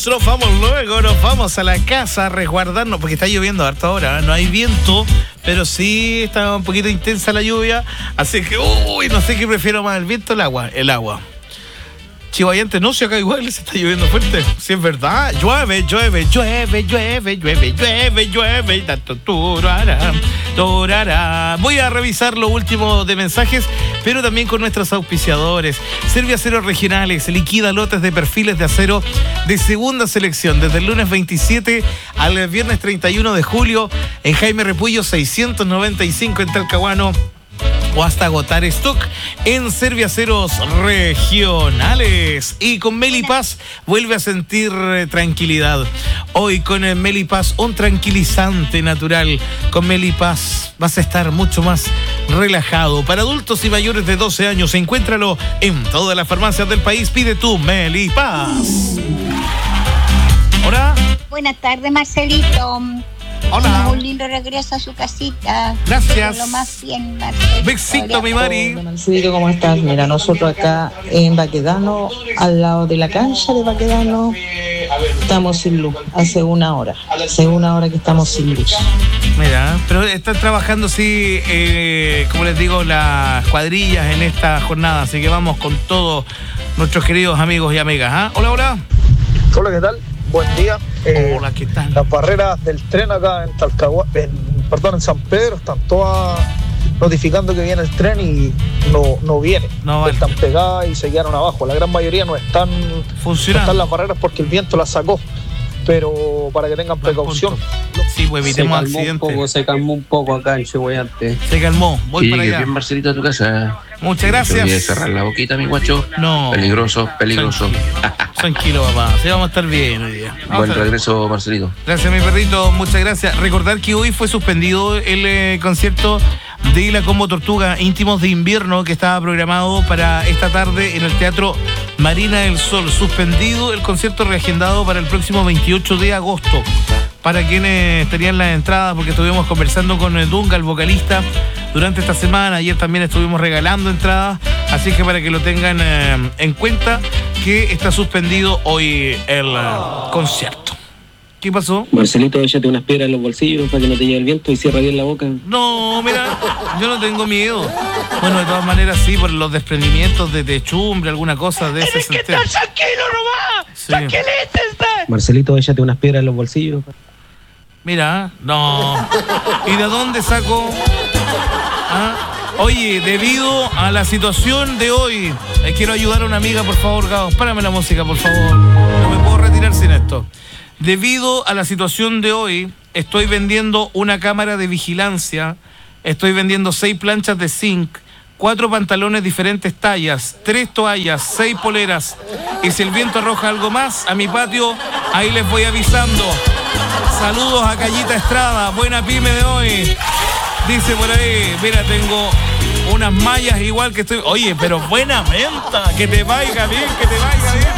nos vamos luego, nos vamos a la casa a resguardarnos, porque está lloviendo harto ahora, no hay viento, pero sí está un poquito intensa la lluvia, así que, no sé qué prefiero más, el viento o el agua. El agua. Chihuayante, no, si acá igual se está lloviendo fuerte, si es verdad, llueve, tanto turará. Voy a revisar lo último de mensajes, pero también con nuestros auspiciadores. Serviaceros Regionales, liquida lotes de perfiles de acero de segunda selección, desde el lunes 27 al viernes 31 de julio, en Jaime Repullo 695 en Talcahuano, o hasta agotar stock en Serviaceros Regionales. Y con Melipaz vuelve a sentir tranquilidad. Hoy con el Melipaz, un tranquilizante natural. Con Melipaz vas a estar mucho más relajado. Para adultos y mayores de 12 años, encuéntralo en todas las farmacias del país. Pide tu Melipaz. Hola. Buenas tardes, Marcelito. Hola. Un lindo regreso a su casita. Gracias. Lo más bien, Marcelito. Besito, mi Mari. Marcelito, ¿cómo estás? Mira, nosotros acá en Baquedano, al lado de la cancha de Baquedano, estamos sin luz. Hace una hora que estamos sin luz. Mira, pero están trabajando, sí, como les digo, las cuadrillas en esta jornada, así que vamos con todos nuestros queridos amigos y amigas. ¿Ah? Hola, hola. Hola, ¿qué tal? Buen día. Hola, ¿qué tal? Las barreras del tren acá en Talcahuano, en San Pedro, están todas notificando que viene el tren y no viene. No vale. Están pegadas y se quedaron abajo. La gran mayoría no están funcionando. No están las barreras porque el viento las sacó. Pero para que tengan precaución. Sí, pues evitemos accidentes. Se calmó un poco acá en Chihuayante. Se calmó, voy para allá. Bien, Marcelito, a tu casa. Muchas gracias. No olvides cerrar la boquita, mi guacho. No. Peligroso. Tranquilo, papá. Sí, vamos a estar bien hoy día. Buen regreso, Marcelito. Gracias, mi perrito. Muchas gracias. Recordar que hoy fue suspendido el concierto de la Combo Tortuga Íntimos de Invierno, que estaba programado para esta tarde en el Teatro Marina del Sol. Suspendido el concierto, reagendado para el próximo 28 de agosto. Para quienes tenían las entradas, porque estuvimos conversando con Dunga, el vocalista, durante esta semana. Ayer también estuvimos regalando entradas, así que para que lo tengan en cuenta, que está suspendido hoy el concierto. ¿Qué pasó? Marcelito, échate unas piedras en los bolsillos para que no te llegue el viento y cierra bien la boca. No, mira, yo no tengo miedo. Bueno, de todas maneras sí, por los desprendimientos de techumbre, alguna cosa de ese sentido. ¡Tienes que estar tranquilo nomás! Sí. ¡Tranquilízate! Marcelito, échate unas piedras en los bolsillos. Mira, no. ¿Y de dónde saco? ¿Ah? Oye, debido a la situación de hoy, quiero ayudar a una amiga, por favor, Gao. Párame la música, por favor. No me puedo retirar sin esto. Debido a la situación de hoy, estoy vendiendo una cámara de vigilancia, estoy vendiendo 6 planchas de zinc, 4 pantalones diferentes tallas, 3 toallas, 6 poleras. Y si el viento arroja algo más a mi patio, ahí les voy avisando. Saludos a Callita Estrada, buena pyme de hoy. Dice por ahí, mira, tengo unas mallas igual que estoy... Oye, pero buena venta, que te vaya bien, que te vaya bien.